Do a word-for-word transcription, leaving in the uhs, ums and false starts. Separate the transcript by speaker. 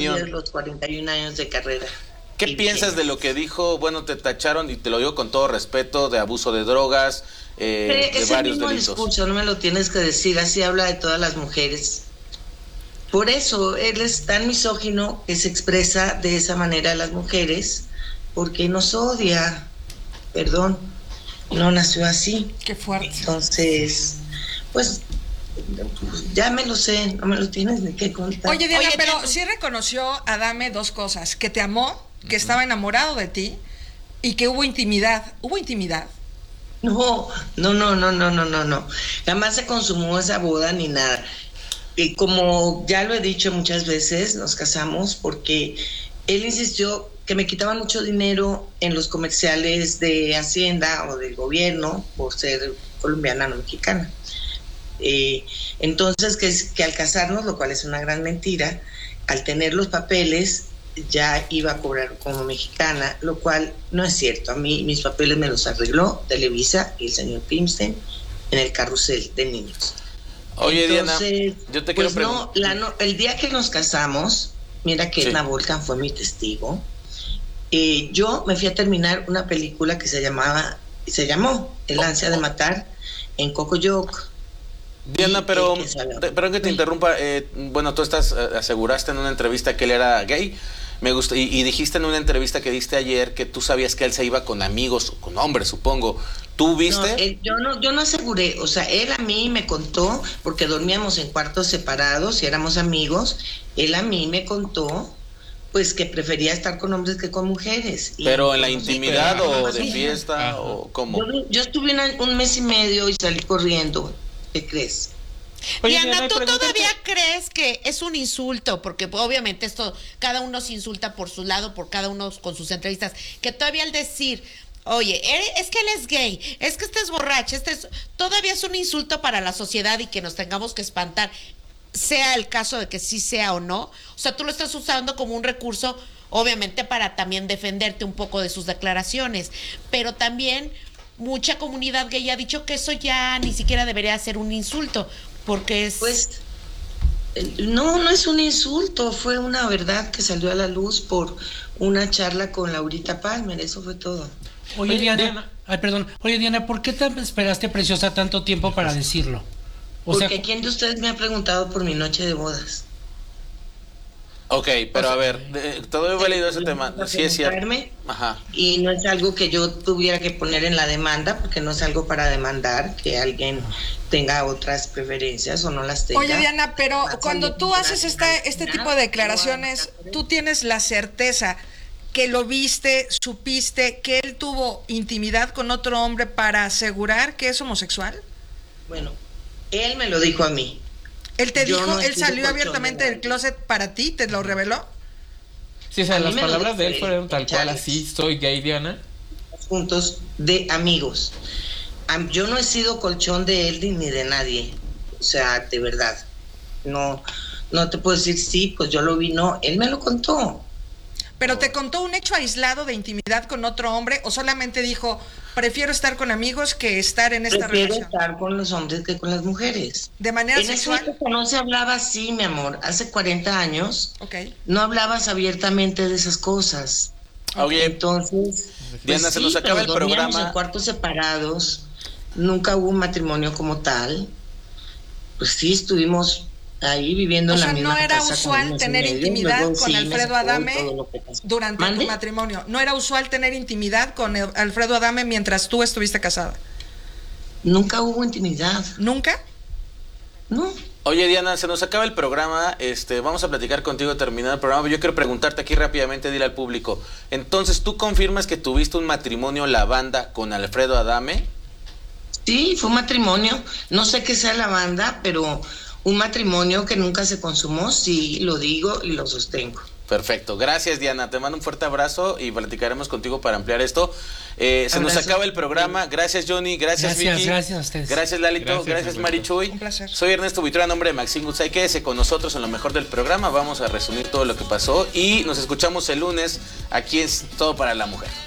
Speaker 1: opinión.
Speaker 2: Los cuarenta y un años de carrera.
Speaker 1: ¿Qué piensas de lo que dijo? Bueno, te tacharon, y te lo digo con todo respeto, de abuso de drogas, eh,
Speaker 2: eh,
Speaker 1: de
Speaker 2: es
Speaker 1: varios
Speaker 2: el mismo
Speaker 1: delitos.
Speaker 2: discurso, no me lo tienes que decir, así habla de todas las mujeres. Por eso él es tan misógino que se expresa de esa manera a las mujeres, porque nos odia. Perdón, no nació así.
Speaker 3: Qué fuerte.
Speaker 2: Entonces, pues, ya me lo sé, no me lo tienes de qué contar.
Speaker 3: Oye, Diana,
Speaker 4: Oye,
Speaker 3: pero
Speaker 4: Diana.
Speaker 3: sí reconoció Adame dos cosas: que te amó, que estaba enamorado de ti y que hubo intimidad. ¿Hubo intimidad?
Speaker 2: No, no, no, no, no, no, no, no. Jamás se consumó esa boda ni nada. Y como ya lo he dicho muchas veces, nos casamos porque él insistió que me quitaban mucho dinero en los comerciales de Hacienda o del gobierno por ser colombiana, no mexicana. Eh, entonces, que, que al casarnos, lo cual es una gran mentira, al tener los papeles ya iba a cobrar como mexicana, lo cual no es cierto. A mí mis papeles me los arregló Televisa y el señor Pimstein en el carrusel de niños.
Speaker 1: Oye,
Speaker 2: Entonces,
Speaker 1: Diana, yo te
Speaker 2: pues
Speaker 1: quiero
Speaker 2: no,
Speaker 1: preguntar.
Speaker 2: la no, el día que nos casamos, mira que
Speaker 1: Sí.
Speaker 2: Edna Volcan fue mi testigo. Eh, yo me fui a terminar una película que se llamaba, se llamó El ansia de matar en Cocoyoc.
Speaker 1: Diana,
Speaker 2: Y,
Speaker 1: pero,
Speaker 2: eh, que se-
Speaker 1: te- perdón que te interrumpa, eh, bueno, tú estás, eh, aseguraste en una entrevista que él era gay, me gustó, y, y dijiste en una entrevista que diste ayer que tú sabías que él se iba con amigos, con hombres, supongo. ¿Tú viste?
Speaker 2: No, él- yo no, yo no aseguré, o sea, él a mí me contó, porque dormíamos en cuartos separados y éramos amigos, él a mí me contó, pues que prefería estar con hombres que con mujeres. Y
Speaker 1: ¿Pero en la
Speaker 2: sí,
Speaker 1: intimidad
Speaker 2: pero-
Speaker 1: o de
Speaker 2: sí.
Speaker 1: fiesta
Speaker 4: Ajá.
Speaker 1: o cómo?
Speaker 2: Yo, yo estuve una- un mes y medio y salí corriendo, ¿qué crees?
Speaker 4: Oye,
Speaker 5: Diana,
Speaker 4: Diana,
Speaker 5: ¿tú
Speaker 4: pregúntate-
Speaker 5: todavía crees que es un insulto? Porque pues, obviamente esto, cada uno se insulta por su lado, por cada uno con sus entrevistas, que todavía al decir, oye, eres- es que él es gay, es que este es borracho, este es, todavía es un insulto para la sociedad y que nos tengamos que espantar, sea el caso de que sí sea o no. O sea, tú lo estás usando como un recurso, obviamente para también defenderte un poco de sus declaraciones, pero también mucha comunidad gay ha dicho que eso ya ni siquiera debería ser un insulto, porque es...
Speaker 2: Pues eh, no, no es un insulto, fue una verdad que salió a la luz por una charla con Laurita Palmer, eso fue todo.
Speaker 6: Oye,
Speaker 4: Oye,
Speaker 6: Diana,
Speaker 4: Diana.
Speaker 6: ay, perdón. Oye, Diana, ¿por qué te esperaste, preciosa, tanto tiempo para decirlo? O
Speaker 2: Porque
Speaker 6: sea,
Speaker 2: ¿quién de ustedes me ha preguntado por mi noche de bodas?
Speaker 1: Ok, pero a ver, de- todo he leído ese tema. Sí es cierto.
Speaker 2: Preguntarme,
Speaker 1: Ajá.
Speaker 2: y no es algo que yo tuviera que poner en la demanda, porque no es algo para demandar que alguien tenga otras preferencias o no las tenga.
Speaker 3: Oye, Diana, pero
Speaker 2: Va a
Speaker 3: cuando
Speaker 2: salir
Speaker 3: tú
Speaker 2: un
Speaker 3: haces
Speaker 2: gran
Speaker 3: esta, este
Speaker 2: final,
Speaker 3: tipo de declaraciones,
Speaker 2: pero,
Speaker 3: tú tienes la certeza que lo viste, supiste que él tuvo intimidad con otro hombre para asegurar que es homosexual.
Speaker 2: Bueno, él me lo dijo a mí.
Speaker 3: Él te
Speaker 2: Yo
Speaker 3: dijo,
Speaker 2: no
Speaker 3: él
Speaker 2: estoy
Speaker 3: salió
Speaker 2: de
Speaker 3: abiertamente
Speaker 2: colchón,
Speaker 3: del closet para ti, te lo reveló.
Speaker 4: Sí, o sea,
Speaker 2: A mí
Speaker 4: las
Speaker 2: me lo
Speaker 4: palabras de él
Speaker 2: dijo
Speaker 4: fueron tal cual,
Speaker 2: Chávez.
Speaker 4: así, soy gay, Diana.
Speaker 2: Juntos de amigos. Am- Yo no he sido colchón de él ni de nadie. O sea, de verdad. No, no te puedo decir sí, pues yo lo vi, no. Él me lo contó.
Speaker 3: Pero te contó un hecho aislado de intimidad con otro hombre o solamente dijo, prefiero estar con amigos que estar en esta
Speaker 2: Prefiero
Speaker 3: relación.
Speaker 2: estar con los hombres que con las mujeres.
Speaker 3: De manera
Speaker 2: En esa
Speaker 3: sexual.
Speaker 2: época no se hablaba así, mi amor. Hace cuarenta años
Speaker 3: Ok.
Speaker 2: no hablabas abiertamente de esas cosas.
Speaker 1: Oye,
Speaker 2: Entonces,
Speaker 1: Diana,
Speaker 2: pues
Speaker 1: se
Speaker 2: sí,
Speaker 1: nos acaba
Speaker 2: pero
Speaker 1: el
Speaker 2: dormíamos
Speaker 1: programa.
Speaker 2: en cuartos separados. Nunca hubo un matrimonio como tal. Pues sí, estuvimos ahí viviendo
Speaker 3: O
Speaker 2: en
Speaker 3: sea,
Speaker 2: la misma
Speaker 3: no era
Speaker 2: casa como
Speaker 3: usual
Speaker 2: un mes y
Speaker 3: tener
Speaker 2: medio,
Speaker 3: intimidad
Speaker 2: luego
Speaker 3: con
Speaker 2: sí me
Speaker 3: Alfredo
Speaker 2: sacó y
Speaker 3: Adame
Speaker 2: todo lo que pasó.
Speaker 3: durante
Speaker 2: ¿Mande?
Speaker 3: tu matrimonio. No era usual tener intimidad con el- Alfredo Adame mientras tú estuviste casada.
Speaker 2: Nunca hubo intimidad,
Speaker 3: ¿Nunca?
Speaker 2: ¿no?
Speaker 1: Oye, Diana, se nos acaba el programa, este, vamos a platicar contigo terminado el programa. Yo quiero preguntarte aquí rápidamente, dile al público. Entonces, ¿tú confirmas que tuviste un matrimonio la banda con Alfredo Adame?
Speaker 2: Sí, fue un matrimonio. No sé qué sea la banda, pero un matrimonio que nunca se consumó, sí, lo digo y lo sostengo.
Speaker 1: Perfecto, gracias Diana, te mando un fuerte abrazo y platicaremos contigo para ampliar esto. Eh, se nos
Speaker 2: Abrazo.
Speaker 1: acaba el programa, gracias Johnny, gracias,
Speaker 6: Gracias,
Speaker 1: Vicky.
Speaker 6: gracias a ustedes.
Speaker 1: Gracias Lalito,
Speaker 4: Gracias,
Speaker 1: gracias,
Speaker 4: Ernesto.
Speaker 1: Marichuy.
Speaker 3: Un placer.
Speaker 1: Soy Ernesto Buitrón, a nombre de Maxine Goodside. Quédese con nosotros en lo mejor del programa, vamos a resumir todo lo que pasó y nos escuchamos el lunes aquí en Todo para la Mujer.